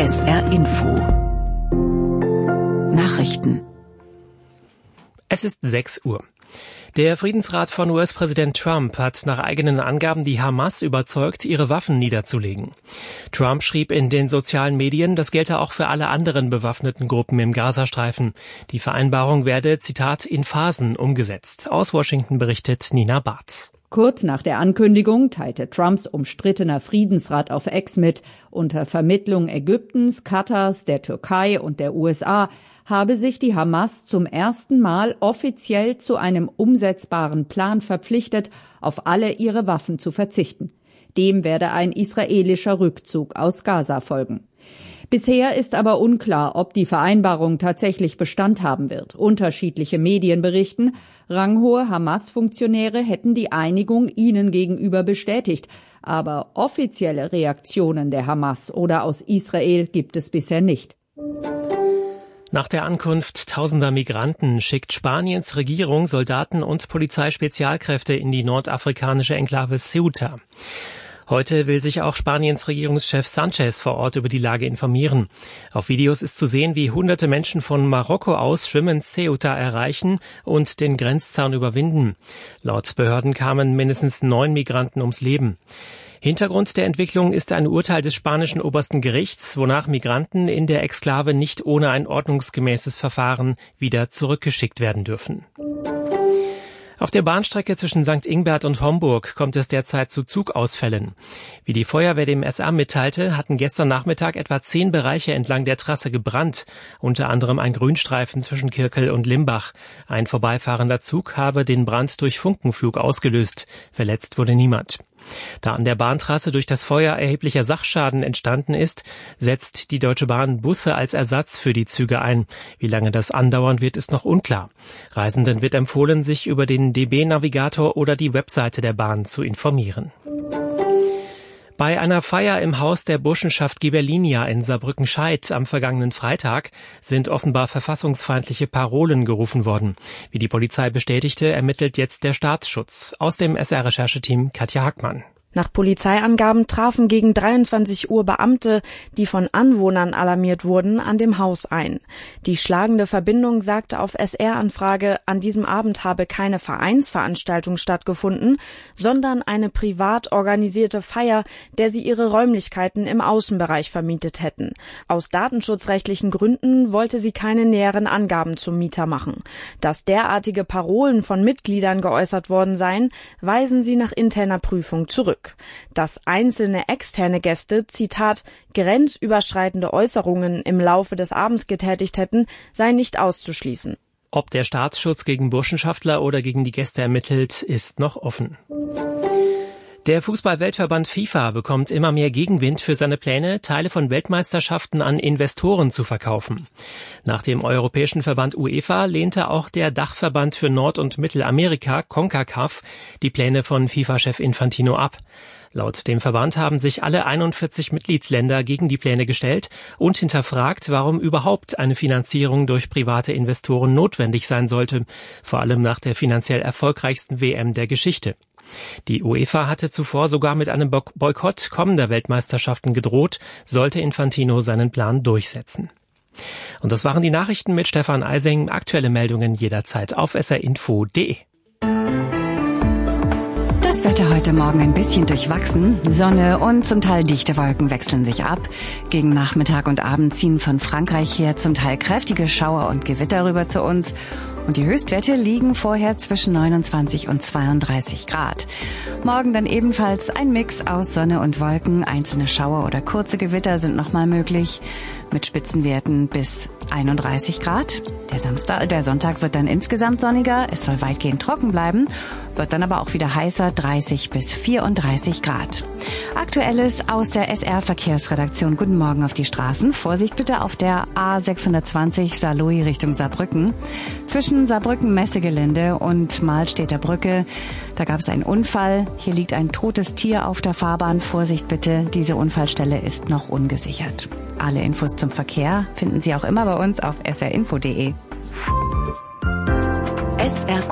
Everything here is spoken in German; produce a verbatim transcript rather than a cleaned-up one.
S R Info Nachrichten. Es ist sechs Uhr. Der Friedensrat von U S-Präsident Trump hat nach eigenen Angaben die Hamas überzeugt, ihre Waffen niederzulegen. Trump schrieb in den sozialen Medien, das gelte auch für alle anderen bewaffneten Gruppen im Gazastreifen. Die Vereinbarung werde, Zitat, in Phasen umgesetzt. Aus Washington berichtet Nina Barth. Kurz nach der Ankündigung teilte Trumps umstrittener Friedensrat auf X mit, unter Vermittlung Ägyptens, Katars, der Türkei und der U S A habe sich die Hamas zum ersten Mal offiziell zu einem umsetzbaren Plan verpflichtet, auf alle ihre Waffen zu verzichten. Dem werde ein israelischer Rückzug aus Gaza folgen. Bisher ist aber unklar, ob die Vereinbarung tatsächlich Bestand haben wird. Unterschiedliche Medien berichten, ranghohe Hamas-Funktionäre hätten die Einigung ihnen gegenüber bestätigt. Aber offizielle Reaktionen der Hamas oder aus Israel gibt es bisher nicht. Nach der Ankunft tausender Migranten schickt Spaniens Regierung Soldaten und Polizeispezialkräfte in die nordafrikanische Enklave Ceuta. Heute will sich auch Spaniens Regierungschef Sanchez vor Ort über die Lage informieren. Auf Videos ist zu sehen, wie hunderte Menschen von Marokko aus schwimmend Ceuta erreichen und den Grenzzaun überwinden. Laut Behörden kamen mindestens neun Migranten ums Leben. Hintergrund der Entwicklung ist ein Urteil des spanischen obersten Gerichts, wonach Migranten in der Exklave nicht ohne ein ordnungsgemäßes Verfahren wieder zurückgeschickt werden dürfen. Auf der Bahnstrecke zwischen Sankt Ingbert und Homburg kommt es derzeit zu Zugausfällen. Wie die Feuerwehr dem S R mitteilte, hatten gestern Nachmittag etwa zehn Bereiche entlang der Trasse gebrannt, unter anderem ein Grünstreifen zwischen Kirkel und Limbach. Ein vorbeifahrender Zug habe den Brand durch Funkenflug ausgelöst. Verletzt wurde niemand. Da an der Bahntrasse durch das Feuer erheblicher Sachschaden entstanden ist, setzt die Deutsche Bahn Busse als Ersatz für die Züge ein. Wie lange das andauern wird, ist noch unklar. Reisenden wird empfohlen, sich über den D B-Navigator oder die Webseite der Bahn zu informieren. Bei einer Feier im Haus der Burschenschaft Ghibellinia in Saarbrücken-Scheidt am vergangenen Freitag sind offenbar verfassungsfeindliche Parolen gerufen worden. Wie die Polizei bestätigte, ermittelt jetzt der Staatsschutz. Aus dem S R-Rechercheteam Katja Hackmann. Nach Polizeiangaben trafen gegen dreiundzwanzig Uhr Beamte, die von Anwohnern alarmiert wurden, an dem Haus ein. Die schlagende Verbindung sagte auf S R-Anfrage, an diesem Abend habe keine Vereinsveranstaltung stattgefunden, sondern eine privat organisierte Feier, der sie ihre Räumlichkeiten im Außenbereich vermietet hätten. Aus datenschutzrechtlichen Gründen wollte sie keine näheren Angaben zum Mieter machen. Dass derartige Parolen von Mitgliedern geäußert worden seien, weisen sie nach interner Prüfung zurück. Dass einzelne externe Gäste, Zitat, grenzüberschreitende Äußerungen im Laufe des Abends getätigt hätten, sei nicht auszuschließen. Ob der Staatsschutz gegen Burschenschaftler oder gegen die Gäste ermittelt, ist noch offen. Der Fußball-Weltverband FIFA bekommt immer mehr Gegenwind für seine Pläne, Teile von Weltmeisterschaften an Investoren zu verkaufen. Nach dem europäischen Verband UEFA lehnte auch der Dachverband für Nord- und Mittelamerika, CONCACAF, die Pläne von FIFA-Chef Infantino ab. Laut dem Verband haben sich alle einundvierzig Mitgliedsländer gegen die Pläne gestellt und hinterfragt, warum überhaupt eine Finanzierung durch private Investoren notwendig sein sollte, vor allem nach der finanziell erfolgreichsten W M der Geschichte. Die UEFA hatte zuvor sogar mit einem Boykott kommender Weltmeisterschaften gedroht, sollte Infantino seinen Plan durchsetzen. Und das waren die Nachrichten mit Stefan Eising. Aktuelle Meldungen jederzeit auf s r info punkt d e. Das Wetter heute Morgen ein bisschen durchwachsen. Sonne und zum Teil dichte Wolken wechseln sich ab. Gegen Nachmittag und Abend ziehen von Frankreich her zum Teil kräftige Schauer und Gewitter rüber zu uns. Und die Höchstwerte liegen vorher zwischen neunundzwanzig und zweiunddreißig Grad. Morgen dann ebenfalls ein Mix aus Sonne und Wolken. Einzelne Schauer oder kurze Gewitter sind nochmal möglich. Mit Spitzenwerten bis einunddreißig Grad. Der Samstag, der Sonntag wird dann insgesamt sonniger. Es soll weitgehend trocken bleiben. Wird dann aber auch wieder heißer, dreißig bis vierunddreißig Grad. Aktuelles aus der S R-Verkehrsredaktion. Guten Morgen auf die Straßen. Vorsicht bitte auf der A sechshundertzwanzig Saarlouis Richtung Saarbrücken. Zwischen Saarbrücken-Messegelände und Mahlstedter Brücke, da gab es einen Unfall. Hier liegt ein totes Tier auf der Fahrbahn. Vorsicht bitte, diese Unfallstelle ist noch ungesichert. Alle Infos zum Verkehr finden Sie auch immer bei uns auf s r info punkt d e. S R